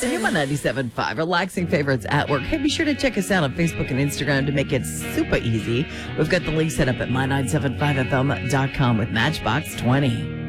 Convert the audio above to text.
It's Yuma 97.5, relaxing favorites at work. Hey, be sure to check us out on Facebook and Instagram to make it super easy. We've got the link set up at my975fm.com with Matchbox 20.